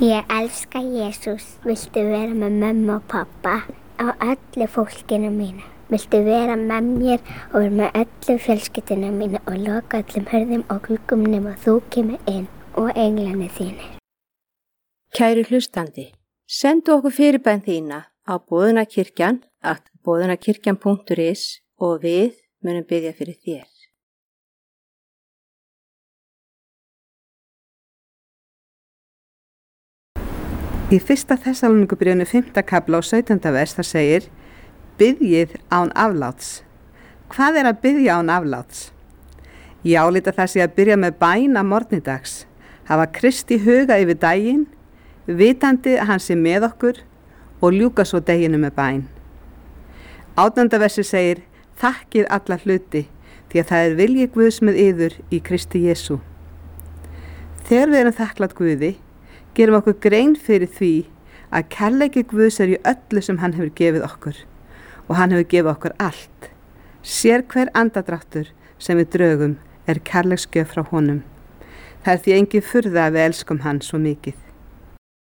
Ég elska Jesús. Viltu vera með mömmu og pappa og öllu fólkinu mínu? Viltu vera með mér og vera með öllu fjölskyldinu mínu og loka öllum hurðum og gluggum nema þú kemur inn og englarnir þínir? Kæri hlustandi, sendu okkur fyrirbæn þína á boðunarkirkjan.is og við munum biðja fyrir þér. Í 1. Þessalóníkubréfinu 5. kafla og 17. vers þar segir: Biðjið án afláts. Hvað er að biðja án afláts? Ég álíta það sé að byrja með bæn að morgnidags, hafa Kristi huga yfir daginn, vitandi að hann sé með okkur og ljúka svo deginu með bæn. 18. versi segir: Þakkið alla hluti, því að það er vilji Guðs með yður í Kristi Jesú. Þegar við erum þakklátt Guði, gerum okkur grein fyrir því að kærleiki Guðs er í öllu sem hann hefur gefið okkur og hann hefur gefið okkur allt. Sér hver andadráttur sem við drögum er kærleiksgjöf frá honum. Það er því engin furða að við elskum hann svo mikið.